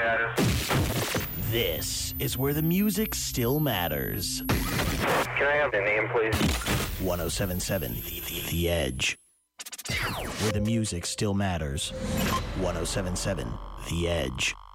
This is where the music still matters. Can I have the name, please? 1077 The Edge. Where the music still matters. 1077 The Edge.